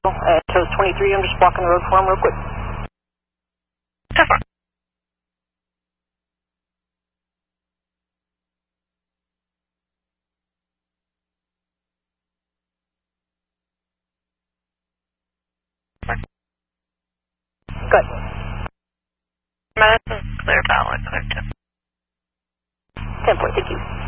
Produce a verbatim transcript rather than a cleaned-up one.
Uh, Toast twenty-three, I'm just blocking the road for him real quick. Have fun. Good. Medicine clear valid, clear tip. ten four, thank you.